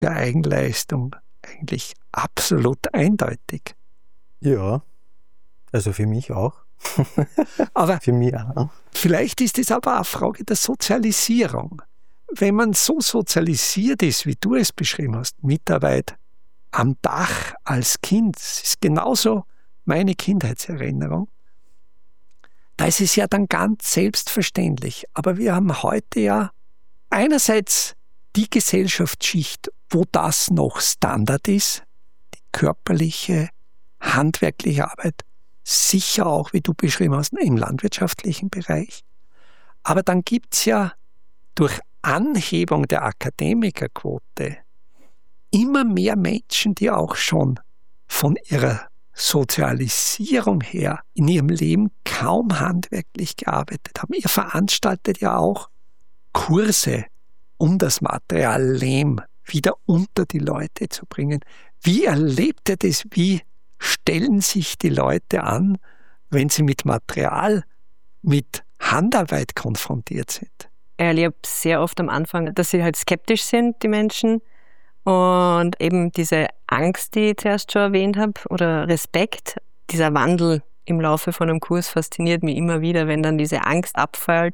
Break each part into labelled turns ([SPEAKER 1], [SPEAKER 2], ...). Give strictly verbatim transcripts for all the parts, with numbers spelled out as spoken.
[SPEAKER 1] für Eigenleistung eigentlich absolut eindeutig.
[SPEAKER 2] Ja, also für mich auch.
[SPEAKER 1] Aber
[SPEAKER 2] für mich auch.
[SPEAKER 1] Vielleicht ist es aber eine Frage der Sozialisierung. Wenn man so sozialisiert ist, wie du es beschrieben hast, Mitarbeit am Dach als Kind, das ist genauso meine Kindheitserinnerung, da ist es ja dann ganz selbstverständlich. Aber wir haben heute ja einerseits die Gesellschaftsschicht, wo das noch Standard ist, die körperliche, handwerkliche Arbeit, sicher auch, wie du beschrieben hast, im landwirtschaftlichen Bereich. Aber dann gibt es ja durch Anhebung der Akademikerquote immer mehr Menschen, die auch schon von ihrer Sozialisierung her in ihrem Leben kaum handwerklich gearbeitet haben. Ihr veranstaltet ja auch Kurse, um das Material Lehm wieder unter die Leute zu bringen. Wie erlebt ihr das? Wie stellen sich die Leute an, wenn sie mit Material, mit Handarbeit konfrontiert sind?
[SPEAKER 3] Ich erlebe sehr oft am Anfang, dass sie halt skeptisch sind, die Menschen. Und eben diese Angst, die ich zuerst schon erwähnt habe, oder Respekt, dieser Wandel im Laufe von einem Kurs fasziniert mich immer wieder, wenn dann diese Angst abfällt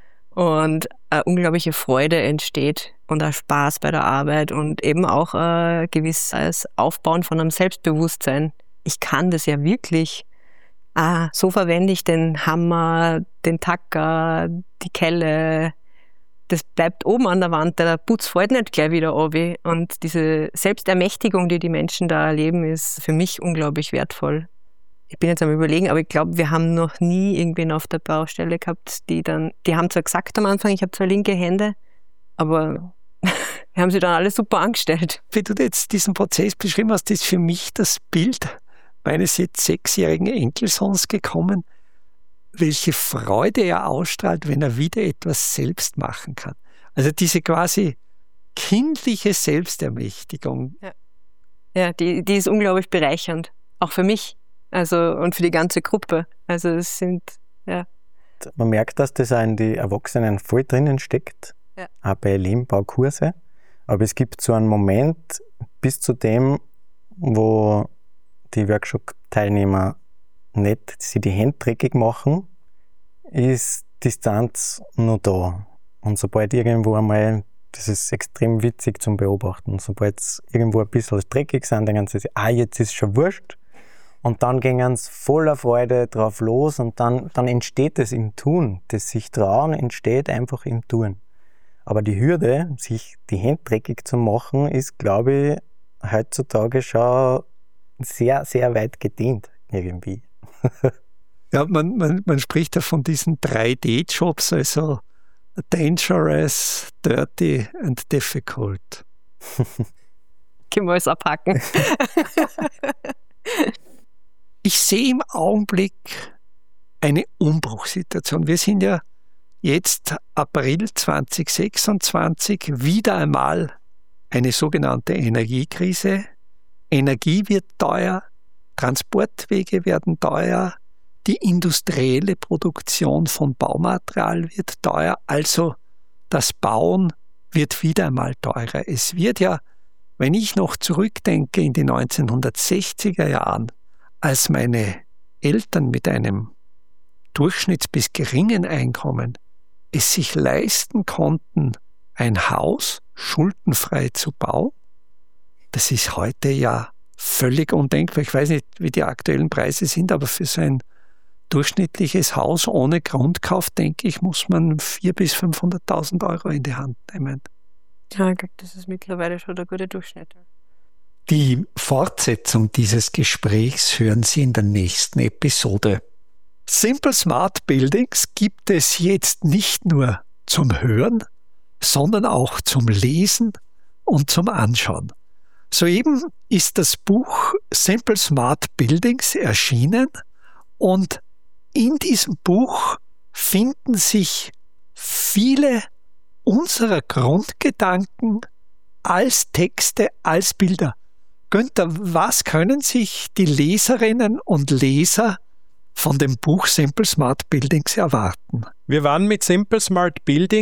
[SPEAKER 3] und eine unglaubliche Freude entsteht und ein Spaß bei der Arbeit und eben auch ein gewisses Aufbauen von einem Selbstbewusstsein. Ich kann das ja wirklich. Ah, so verwende ich den Hammer, den Tacker, die Kelle. Das bleibt oben an der Wand, der Putz fällt nicht gleich wieder runter. Und diese Selbstermächtigung, die die Menschen da erleben, ist für mich unglaublich wertvoll. Ich bin jetzt am Überlegen, aber ich glaube, wir haben noch nie irgendwen auf der Baustelle gehabt, die dann, die haben zwar gesagt am Anfang, ich habe zwar linke Hände, aber wir haben sie dann alle super angestellt.
[SPEAKER 1] Wie du jetzt diesen Prozess beschrieben hast, ist für mich das Bild meines jetzt sechsjährigen Enkelsohns gekommen, welche Freude er ausstrahlt, wenn er wieder etwas selbst machen kann. Also diese quasi kindliche Selbstermächtigung.
[SPEAKER 3] Ja, ja die, die ist unglaublich bereichernd, auch für mich, also und für die ganze Gruppe. Also es sind, ja.
[SPEAKER 2] Man merkt, dass das auch in die Erwachsenen voll drinnen steckt, ja. Auch bei Lehmbaukurse. Aber es gibt so einen Moment bis zu dem, wo die Workshop-Teilnehmer nicht sie die Hände dreckig machen, ist Distanz noch da. Und sobald irgendwo einmal, das ist extrem witzig zum Beobachten, sobald es irgendwo ein bisschen dreckig sind, denken sie sich, ah, jetzt ist es schon wurscht. Und dann gehen sie voller Freude drauf los und dann, dann entsteht es im Tun. Das sich trauen entsteht einfach im Tun. Aber die Hürde, sich die Hände dreckig zu machen, ist, glaube ich, heutzutage schon sehr, sehr weit gedehnt irgendwie.
[SPEAKER 1] Ja, man, man, man spricht ja von diesen drei D Jobs, also dangerous, dirty and difficult.
[SPEAKER 3] Können wir es abhaken.
[SPEAKER 1] Ich sehe im Augenblick eine Umbruchssituation. Wir sind ja jetzt April zwanzig sechsundzwanzig, wieder einmal eine sogenannte Energiekrise. Energie wird teuer, Transportwege werden teuer, die industrielle Produktion von Baumaterial wird teuer, also das Bauen wird wieder einmal teurer. Es wird ja, wenn ich noch zurückdenke in die neunzehnhundertsechziger Jahren, als meine Eltern mit einem durchschnitts- bis geringen Einkommen es sich leisten konnten, ein Haus schuldenfrei zu bauen, das ist heute ja völlig undenkbar. Ich weiß nicht, wie die aktuellen Preise sind, aber für so ein durchschnittliches Haus ohne Grundkauf, denke ich, muss man vierhunderttausend bis fünfhunderttausend Euro in die Hand nehmen.
[SPEAKER 3] Ja, ich glaube, das ist mittlerweile schon der gute Durchschnitt.
[SPEAKER 1] Die Fortsetzung dieses Gesprächs hören Sie in der nächsten Episode. Simple Smart Buildings gibt es jetzt nicht nur zum Hören, sondern auch zum Lesen und zum Anschauen. Soeben ist das Buch Simple Smart Buildings erschienen und in diesem Buch finden sich viele unserer Grundgedanken als Texte, als Bilder. Günther, was können sich die Leserinnen und Leser von dem Buch Simple Smart Buildings erwarten?
[SPEAKER 4] Wir waren mit Simple Smart Buildings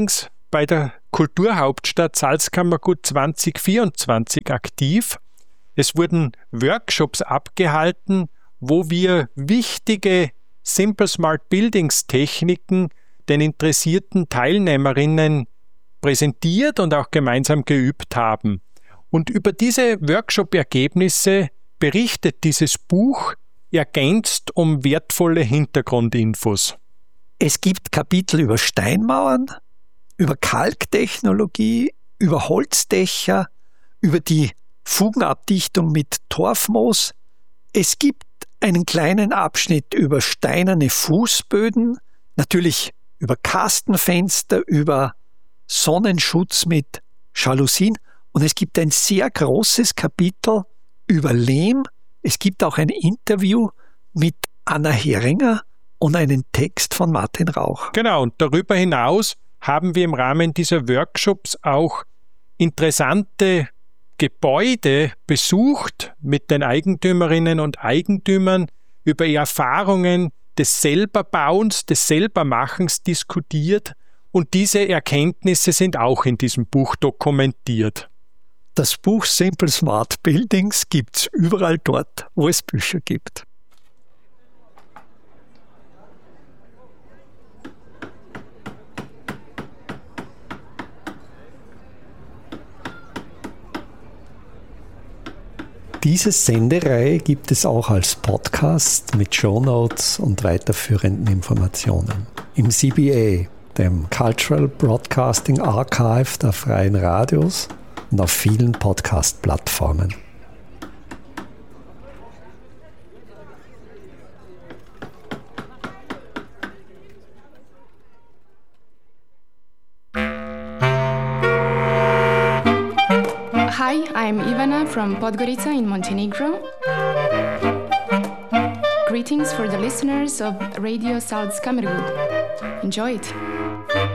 [SPEAKER 4] bei der Kulturhauptstadt Salzkammergut zwanzig vierundzwanzig aktiv. Es wurden Workshops abgehalten, wo wir wichtige Simple Smart Buildings Techniken den interessierten Teilnehmerinnen präsentiert und auch gemeinsam geübt haben. Und über diese Workshop-Ergebnisse berichtet dieses Buch, ergänzt um wertvolle Hintergrundinfos.
[SPEAKER 1] Es gibt Kapitel über Steinmauern, über Kalktechnologie, über Holzdächer, über die Fugenabdichtung mit Torfmoos. Es gibt einen kleinen Abschnitt über steinerne Fußböden, natürlich über Kastenfenster, über Sonnenschutz mit Jalousien. Und es gibt ein sehr großes Kapitel über Lehm. Es gibt auch ein Interview mit Anna Heringer und einen Text von Martin Rauch.
[SPEAKER 4] Genau, und darüber hinaus haben wir im Rahmen dieser Workshops auch interessante Gebäude besucht, mit den Eigentümerinnen und Eigentümern über Erfahrungen des Selberbauens, des Selbermachens diskutiert, und diese Erkenntnisse sind auch in diesem Buch dokumentiert.
[SPEAKER 1] Das Buch Simple Smart Buildings gibt es überall dort, wo es Bücher gibt. Diese Sendereihe gibt es auch als Podcast mit Shownotes und weiterführenden Informationen. Im C B A, dem Cultural Broadcasting Archive der Freien Radios, und auf vielen Podcast-Plattformen.
[SPEAKER 5] Hi, I'm Ivana from Podgorica in Montenegro. Greetings for the listeners of Radio Salzkammergut. Enjoy it!